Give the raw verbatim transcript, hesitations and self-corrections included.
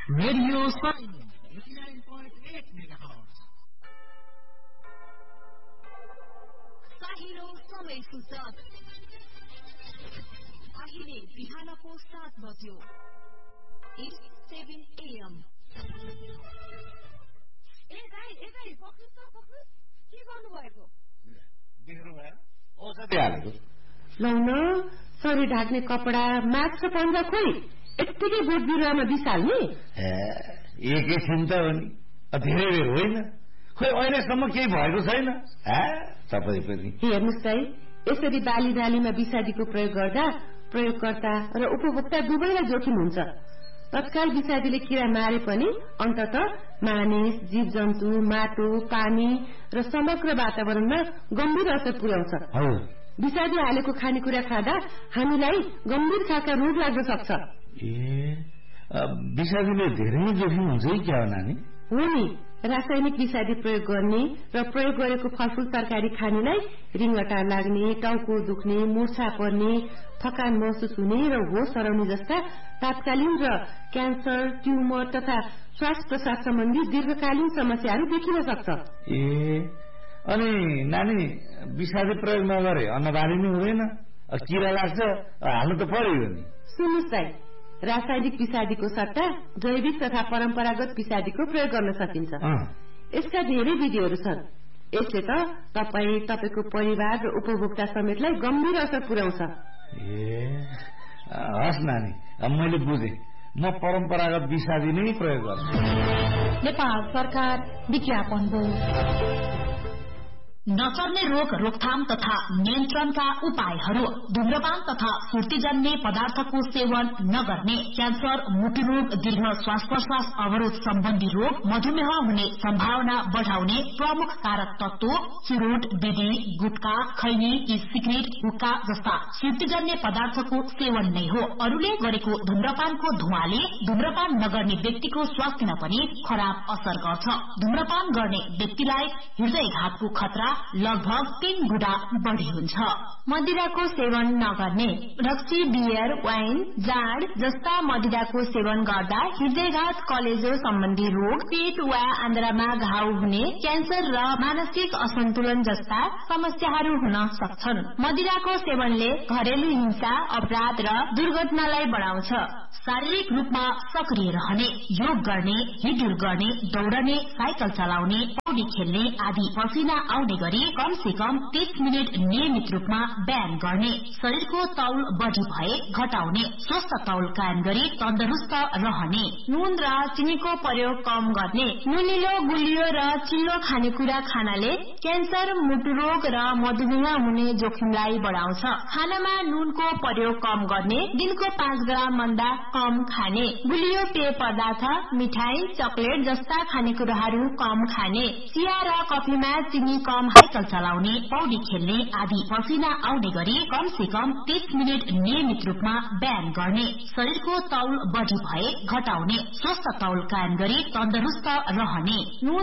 Radio sign eighty-nine point eight megahertz. साहिलो समय सूचक अहिले बिहानको सात बज्यो seven a m ए दाइ ए दाइ पक्रिस त पक्रिस के गर्नु भएको बिग्रु भयो औषधि हालेको लौ न शरीर ढाक्ने कपडा मास्क र पन्जा खोइ यत्तिकै बोट बिरुवामा बिसाल्ने एकैछिन त हो नि धेरै बेर होइन खोइ अहिलेसम्म केही भएको छैन तपाईँ पनि हेर्नुहोस् है यसरी बाली नालीमा विषादीको प्रयोग गर्दा प्रयोगकर्ता र उपभोक्ता दुवैलाई जोखिम हुन्छ। तत्काल विषादीले किरा मारे पनि अन्ततः मानिस जीव जन्तु माटो पानी र समग्र वातावरणमा गम्भीर असर पुर्याउँछ। विषादी हालेको खानेकुरा खाँदा हामीलाई गम्भीर खालका रोग लाग्न सक्छ। ए विषादीले धेरै जोखिम हुन्छ कि क्या हो नानी? हो नि, रासायनिक विषादी प्रयोग गर्ने र प्रयोग गरेको फलफूल तरकारी खानेलाई रिङ्गटा लाग्ने, टाउको दुख्ने, मूर्छा पर्ने, थकान महसुस हुने र होस हराउने जस्ता तात्कालीन र क्यान्सर, ट्युमर तथा श्वास प्रश्वास सम्बन्धी दीर्घकालीन समस्याहरू देखिन सक्छ। ए अनि नानी विषादी प्रयोग नगरे अन्नबाली नै हुँदैन, किरा लाग्छ, हाल्नु त पर्यो नि। सुन्नुहोस् दाइ, रासायनिक विषादीको सट्टा जैविक तथा परम्परागत विषादीको प्रयोग गर्न सकिन्छ। यसका धेरै विधिहरू छन्। यसले त तपाईँ, तपाईको परिवार र उपभोक्ता समेतलाई गम्भीर असर पुर्याउँछ। ए हस् नानी, मैले बुझेँ, म परम्परागत विषादी नै प्रयोग गर्छु। नेपाल सरकार विज्ञापन हो। नसर्ने रोग रोकथाम तथा नियन्त्रणका उपायहरू। धूम्रपान तथा सुर्तीजन्य पदार्थको सेवन नगर्ने, क्यान्सर, मुटुरोग, दीर्घ श्वास प्रश्वास अवरोध सम्बन्धी रोग, मधुमेह हुने सम्भावना बढाउने प्रमुख कारक तत्व चुरोट, बिडी, गुटखा, खैनी, सिगरेट, हुक्का जस्ता सुर्तीजन्य पदार्थको सेवन नै हो। अरूले गरेको धूम्रपानको धुवाले धूम्रपान नगर्ने व्यक्तिको स्वास्थ्यमा पनि खराब असर गर्छ। धूम्रपान गर्ने व्यक्तिलाई हृदयघातको खतरा लगभग तीन गुणा बढी हुन्छ। मदिराको सेवन नगर्ने, रक्सी, बियर, वाइन, जाँड जस्ता मदिराको सेवन गर्दा हृदयघात, कलेजो सम्बन्धी रोग, पेट वा आन्द्रामा घाउ हुने, क्यान्सर र मानसिक असन्तुलन जस्ता समस्याहरू हुन सक्छन्। मदिराको सेवनले घरेलु हिंसा, अपराध र दुर्घटनालाई बढाउँछ। शारीरिक रूपमा सक्रिय रहने, योग गर्ने, हिडुल गर्ने, दौडने, साइकल चलाउने, पौडी खेल्ने आदि पसिना आउने गरी कम से कम तीस मिनट नियमित रूपमा व्यायाम गर्ने, शरीरको तौल बढी भए घटाउने, स्वस्थ तौल कायम गरी तन्दुरुस्त रहने, नुन र चिनीको प्रयोग कम गर्ने, नुनिलो, गुलियो र चिल्लो खानेकुरा खानाले क्यान्सर, मुटुरोग र मधुमेह हुने जोखिमलाई बढाउँछ। खानामा नुनको प्रयोग कम गर्ने, दिनको पाँच ग्राम भन्दा कम खाने, गुलियो, पेय पदार्थ, मिठाई, चकलेट जस्ता खानेकुराहरू कम खाने, चिया र कफीमा चिनी कम, साइकल चलाउने, पौडी खेल्ने आदि पसिना आउने गरी कम से कम तीस मिनट नियमित रूपमा व्यायाम गर्ने, शरीरको तौल बढी भए घटाउने, स्वस्थ तौल कायम गरी तन्दुरुस्त रहने, नुन